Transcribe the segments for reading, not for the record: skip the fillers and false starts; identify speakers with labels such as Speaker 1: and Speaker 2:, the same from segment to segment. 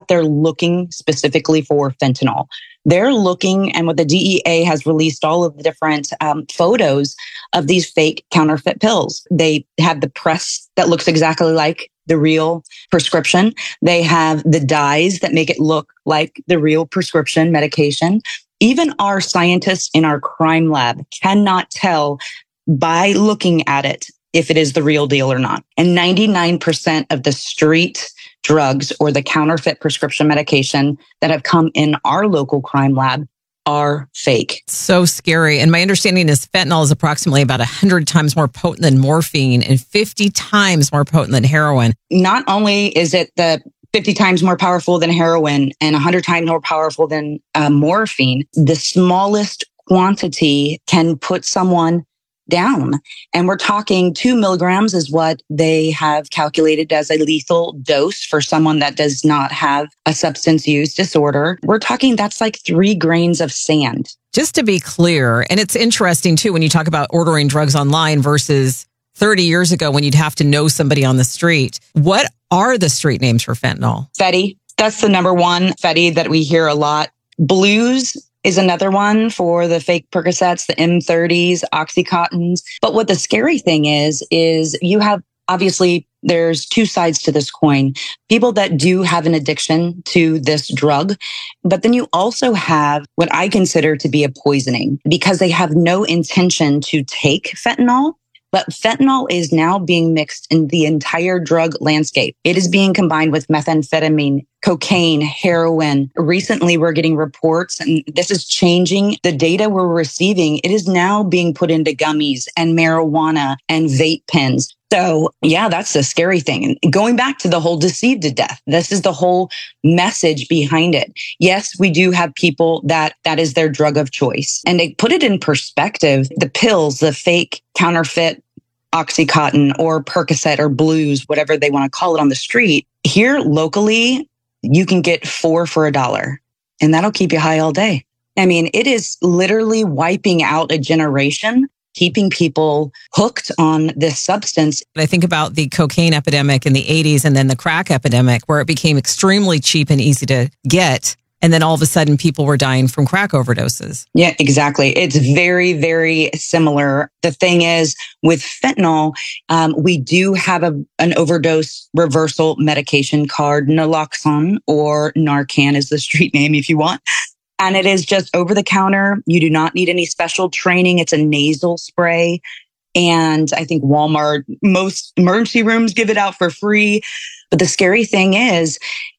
Speaker 1: there looking specifically for fentanyl. They're looking, and what the DEA has released all of the different photos of these fake counterfeit pills. They have the press that looks exactly like the real prescription. They have the dyes that make it look like the real prescription medication. Even our scientists in our crime lab cannot tell by looking at it if it is the real deal or not. And 99% of the street drugs or the counterfeit prescription medication that have come in our local crime lab are fake.
Speaker 2: So scary. And my understanding is fentanyl is approximately about 100 times more potent than morphine and 50 times more potent than heroin.
Speaker 1: Not only is it the 50 times more powerful than heroin and 100 times more powerful than morphine, the smallest quantity can put someone down. And we're talking 2 milligrams is what they have calculated as a lethal dose for someone that does not have a substance use disorder. We're talking that's like 3 grains of sand.
Speaker 2: Just to be clear, and it's interesting too when you talk about ordering drugs online versus 30 years ago when you'd have to know somebody on the street. What are the street names for fentanyl?
Speaker 1: Fetty. That's the number one Fetty that we hear a lot. Blues is another one for the fake Percocets, the M30s, Oxycontins. But what the scary thing is you have, obviously, there's 2 sides to this coin. People that do have an addiction to this drug, but then you also have what I consider to be a poisoning because they have no intention to take fentanyl. But fentanyl is now being mixed in the entire drug landscape. It is being combined with methamphetamine, cocaine, heroin. Recently, we're getting reports, and this is changing the data we're receiving. It is now being put into gummies and marijuana and vape pens. So, yeah, that's the scary thing. And going back to the whole deceived to death, this is the whole message behind it. Yes, we do have people that is their drug of choice. And they put it in perspective, the pills, the fake counterfeit Oxycontin or Percocet or Blues, whatever they want to call it on the street. Here locally, you can get 4 for $1, and that'll keep you high all day. I mean, it is literally wiping out a generation, keeping people hooked on this substance.
Speaker 2: I think about the cocaine epidemic in the 80s and then the crack epidemic where it became extremely cheap and easy to get. And then all of a sudden people were dying from crack overdoses.
Speaker 1: Yeah, exactly. It's very, very similar. The thing is with fentanyl, we do have an overdose reversal medication called naloxone, or Narcan is the street name if you want. And it is just over the counter. You do not need any special training. It's a nasal spray. And I think Walmart, most emergency rooms give it out for free. But the scary thing is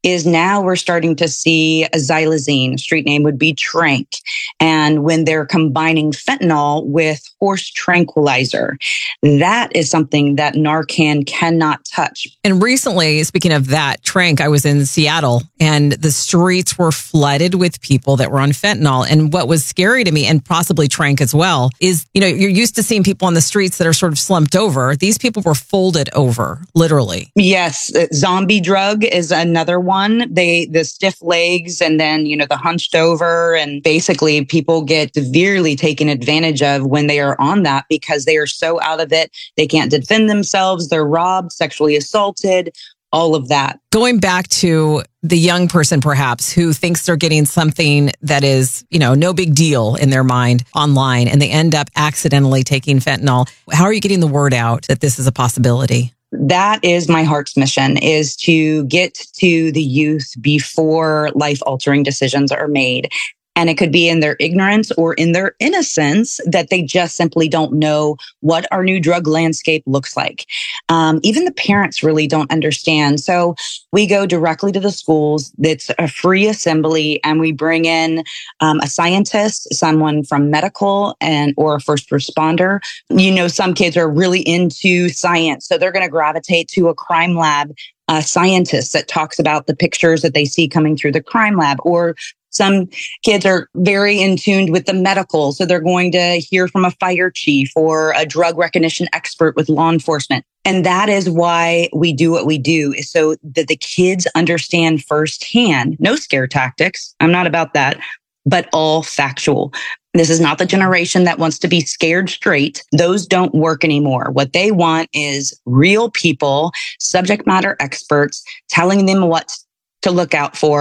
Speaker 1: now we're starting to see a xylazine, street name would be Tranq. And when they're combining fentanyl with horse tranquilizer, that is something that Narcan cannot touch.
Speaker 2: And recently, speaking of that, Tranq, I was in Seattle and the streets were flooded with people that were on fentanyl. And what was scary to me, and possibly Tranq as well, is, you're used to seeing people on the streets that are sort of slumped over. These people were folded over, literally.
Speaker 1: Yes. Zombie drug is another one. The stiff legs and then, the hunched over, and basically people get severely taken advantage of when they are on that because they are so out of it. They can't defend themselves. They're robbed, sexually assaulted, all of that.
Speaker 2: Going back to the young person, perhaps, who thinks they're getting something that is, no big deal in their mind online, and they end up accidentally taking fentanyl. How are you getting the word out that this is a possibility?
Speaker 1: That is my heart's mission, is to get to the youth before life-altering decisions are made. And it could be in their ignorance or in their innocence that they just simply don't know what our new drug landscape looks like. Even the parents really don't understand. So we go directly to the schools. It's a free assembly, and we bring in a scientist, someone from medical or a first responder. Some kids are really into science, so they're going to gravitate to a crime lab scientist that talks about the pictures that they see coming through the crime lab, or some kids are very in tune with the medical, so they're going to hear from a fire chief or a drug recognition expert with law enforcement. And that is why we do what we do, is so that the kids understand firsthand. No scare tactics. I'm not about that, but all factual. This is not the generation that wants to be scared straight. Those don't work anymore. What they want is real people, subject matter experts, telling them what to look out for.